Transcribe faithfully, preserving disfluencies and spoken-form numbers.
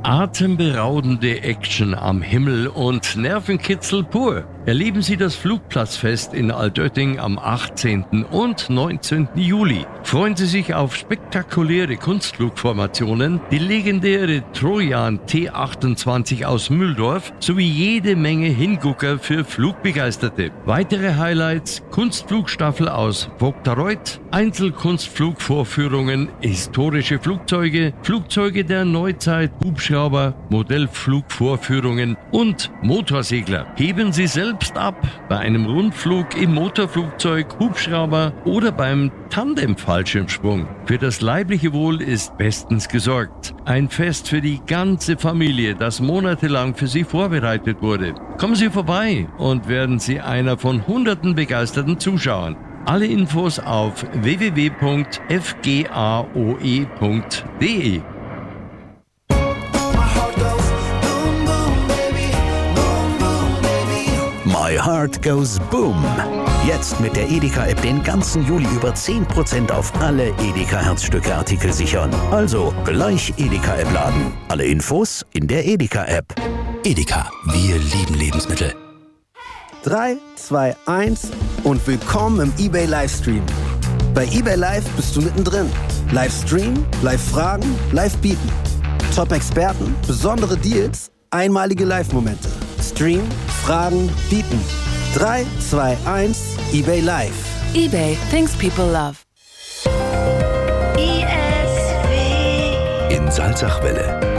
Atemberaubende Action am Himmel und Nervenkitzel pur. Erleben Sie das Flugplatzfest in Altötting am achtzehnten und neunzehnten Juli. Freuen Sie sich auf spektakuläre Kunstflugformationen, die legendäre Trojan T achtundzwanzig aus Mühldorf sowie jede Menge Hingucker für Flugbegeisterte. Weitere Highlights: Kunstflugstaffel aus Vogtareuth, Einzelkunstflugvorführungen, historische Flugzeuge, Flugzeuge der Neuzeit, Hubschrauber, Modellflugvorführungen und Motorsegler. Heben Sie selbst ab bei einem Rundflug im Motorflugzeug, Hubschrauber oder beim Tandem-Fallschirmsprung. Für das leibliche Wohl ist bestens gesorgt. Ein Fest für die ganze Familie, das monatelang für Sie vorbereitet wurde. Kommen Sie vorbei und werden Sie einer von hunderten begeisterten Zuschauern. Alle Infos auf w w w punkt f g a o e punkt d e. My Heart Goes Boom. Jetzt mit der Edeka-App den ganzen Juli über zehn Prozent auf alle Edeka-Herzstücke-Artikel sichern. Also gleich Edeka-App laden. Alle Infos in der Edeka-App. Edeka, wir lieben Lebensmittel. drei, zwei, eins und willkommen im eBay Livestream. Bei eBay Live bist du mittendrin. Livestream, Live-Fragen, Live-Bieten. Top-Experten, besondere Deals, einmalige Live-Momente. Stream, Fragen, bieten. drei, zwei, eins, eBay Live. eBay, things people love. In Salzachwelle.